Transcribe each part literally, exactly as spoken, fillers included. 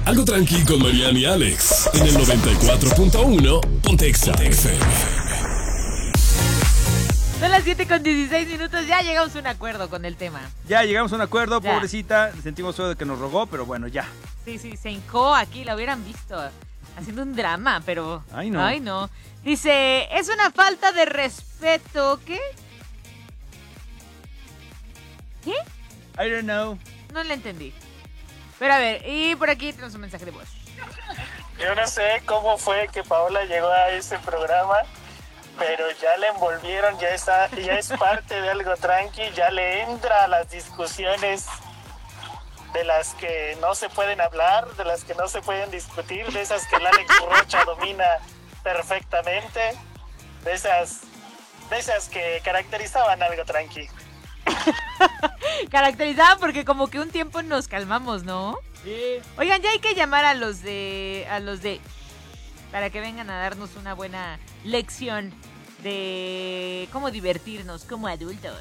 Algo tranqui con Mariana y Alex en el noventa y cuatro punto uno Ponte Exa F M. Son las siete con dieciséis minutos, ya llegamos a un acuerdo con el tema. Ya llegamos a un acuerdo, Ya. pobrecita, sentimos feo de que nos rogó, pero bueno, ya. Sí, sí, se hincó aquí, la hubieran visto haciendo un drama, pero... Ay, no. Ay, no. Dice, es una falta de respeto, ¿qué? ¿Qué? I don't know. No le entendí. Pero a ver, y por aquí tenemos un mensaje de voz. Yo no sé cómo fue que Paola llegó a este programa, pero ya le envolvieron, ya está, ya es parte de Algo Tranqui, ya le entra a las discusiones de las que no se pueden hablar, de las que no se pueden discutir, de esas que el Alex Rocha domina perfectamente, de esas, de esas que caracterizaban Algo Tranqui. Caracterizada porque como que un tiempo nos calmamos, ¿no? Sí. Oigan, ya hay que llamar a los de... a los de... para que vengan a darnos una buena lección de cómo divertirnos como adultos.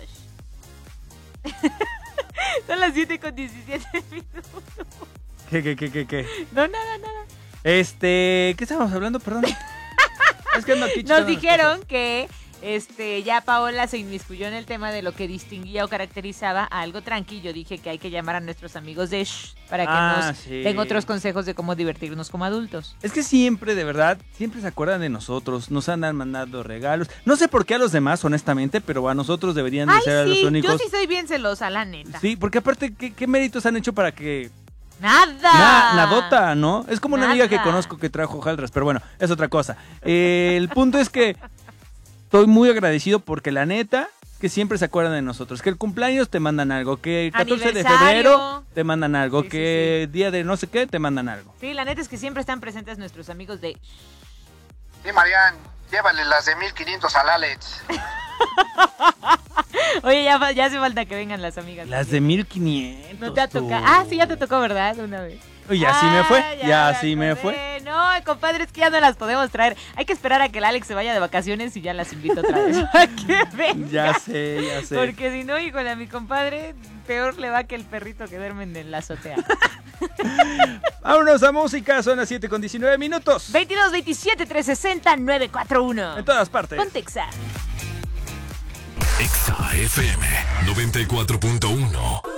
Son las siete con diecisiete minutos. ¿Qué, qué, qué, qué, qué? No, nada, nada. Este, ¿qué estábamos hablando? Perdón. Es que ando aquí Nos checando las dijeron cosas. que este ya Paola se inmiscuyó en el tema de lo que distinguía o caracterizaba a Algo Tranqui. Yo dije que hay que llamar a nuestros amigos de Shh para que Ah, nos sí. den otros consejos de cómo divertirnos como adultos. Es que siempre, de verdad, siempre se acuerdan de nosotros, nos andan mandando regalos. No sé por qué a los demás, honestamente, pero a nosotros deberían de Ay, ser a los sí, únicos. yo sí soy bien celosa, la neta. Sí, porque aparte, ¿qué, qué méritos han hecho para que... ¡Nada! Na- nadota, ¿no? Es como una amiga que Nada. conozco que trajo hojaldras, pero bueno, es otra cosa. Eh, el punto es que estoy muy agradecido porque la neta, que siempre se acuerdan de nosotros. Que el cumpleaños te mandan algo, que el catorce de Aniversario. febrero te mandan algo, Sí, sí, que día de no sé qué te mandan algo. Sí, la neta es que siempre están presentes nuestros amigos de... Sí, Marian, llévale las de mil quinientos al Alex. Oye, ya, fa- ya hace falta que vengan las amigas. Las de mil quinientos. No te ha tú. tocado. Ah, sí, ya te tocó, ¿verdad? Una vez. Uy, ya sí me fue, Ah, ya sí me acordé. fue. No, compadre, es que ya no las podemos traer. Hay que esperar a que el Alex se vaya de vacaciones y ya las invito otra vez. A que venga. Ya sé, ya sé. Porque si no, híjole, a mi compadre, peor le va que el perrito que duerme en la azotea. Vámonos a música, son las siete con diecinueve minutos. veintidós veintisiete trescientos sesenta nueve cuatro uno. En todas partes. Ponte Exa. Exa F M noventa y cuatro punto uno.